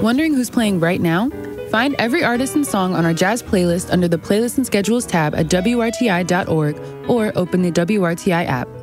Wondering who's playing right now? Find every artist and song on our jazz playlist under the Playlists and Schedules tab at WRTI.org or open the WRTI app.